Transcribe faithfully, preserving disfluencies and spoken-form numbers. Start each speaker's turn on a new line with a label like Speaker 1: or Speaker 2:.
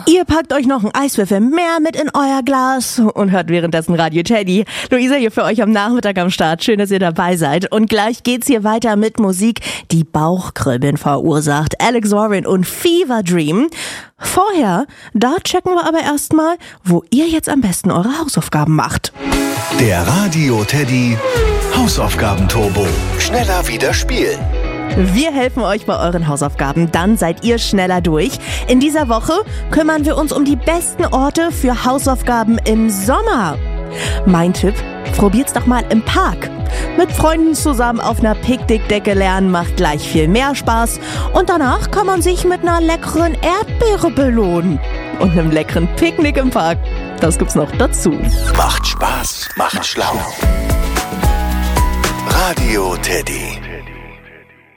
Speaker 1: Ihr packt euch noch einen Eiswürfel mehr mit in euer Glas und hört währenddessen Radio Teddy. Luisa hier für euch am Nachmittag am Start. Schön, dass ihr dabei seid. Und gleich geht's hier weiter mit Musik, die Bauchkribbeln verursacht. Alex Warren und Fever Dream. Vorher, da checken wir aber erstmal, wo ihr jetzt am besten eure Hausaufgaben macht.
Speaker 2: Der Radio Teddy Hausaufgaben-Turbo. Schneller wieder spielen.
Speaker 1: Wir helfen euch bei euren Hausaufgaben, dann seid ihr schneller durch. In dieser Woche kümmern wir uns um die besten Orte für Hausaufgaben im Sommer. Mein Tipp, probiert's doch mal im Park. Mit Freunden zusammen auf einer Picknickdecke lernen macht gleich viel mehr Spaß. Und danach kann man sich mit einer leckeren Erdbeere belohnen. Und einem leckeren Picknick im Park. Das gibt's noch dazu.
Speaker 2: Macht Spaß, macht schlau. Radio Teddy.